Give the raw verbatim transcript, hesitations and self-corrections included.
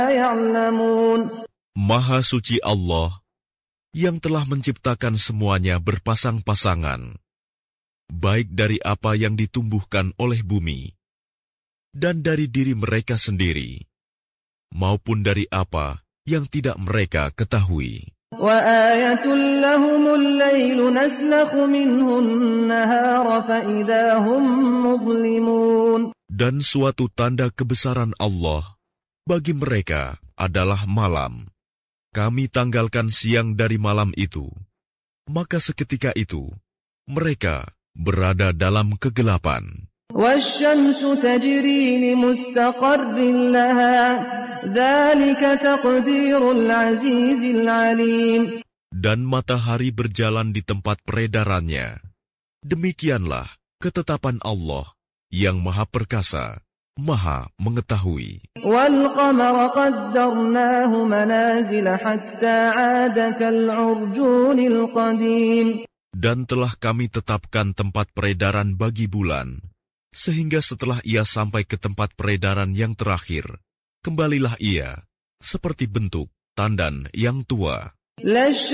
يعلمون. Maha suci Allah yang telah menciptakan semuanya berpasang-pasangan, baik dari apa yang ditumbuhkan oleh bumi, dan dari diri mereka sendiri, maupun dari apa yang tidak mereka ketahui. وآية لهم الليل نسلخ منه النهار فإذا هم مظلمون. Dan suatu tanda kebesaran Allah bagi mereka adalah malam. Kami tanggalkan siang dari malam itu, maka seketika itu mereka berada dalam kegelapan. وَالشَّمْسُ تَجْرِي لِمُسْتَقَرٍّ لَهَا ذَلِكَ تَقْدِيرُ الْعَزِيزِ الْعَلِيمِ. Dan matahari berjalan di tempat peredarannya. Demikianlah ketetapan Allah yang Maha Perkasa, Maha Mengetahui. وَالْقَمَرَ قَدَّرْنَاهُ مَنَازِلَ حَتَّى عَادَ كَالْعُرْجُونِ الْقَدِيمِ. Dan telah kami tetapkan tempat peredaran bagi bulan, sehingga setelah ia sampai ke tempat peredaran yang terakhir, kembalilah ia seperti bentuk tandan yang tua.